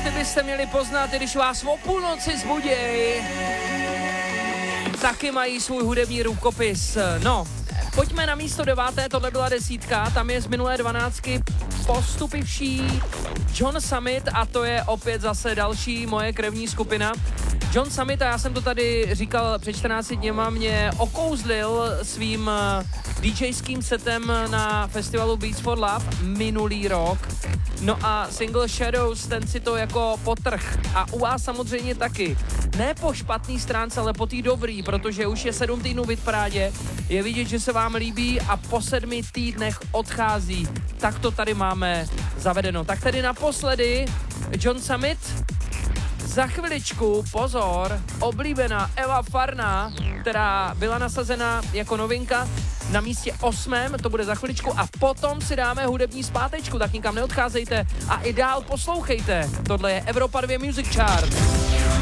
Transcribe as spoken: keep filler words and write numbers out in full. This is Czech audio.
ty byste měli poznat, i když vás o půlnoci zbuděj. Taky mají svůj hudební rukopis. No, pojďme na místo deváté, tohle byla desítka, tam je z minulé dvanáctky postupivší John Summit a to je opět zase další moje krevní skupina. John Summit, a já jsem to tady říkal před čtrnácti dněma, mě okouzlil svým DJským setem na festivalu Beats for Love minulý rok. No a single Shadows, ten si to jako potrh. A u vás samozřejmě taky. Ne po špatný stránce, ale po té dobrý, protože už je sedm týdnů v hitparádě. Je vidět, že se vám líbí a po sedmi týdnech odchází. Tak to tady máme zavedeno. Tak tedy naposledy John Summit. Za chviličku, pozor, oblíbená Eva Farná, která byla nasazena jako novinka na místě osmém, to bude za chviličku, a potom si dáme hudební zpátečku, tak nikam neodcházejte a i dál poslouchejte. Tohle je Evropa dva Music Chart.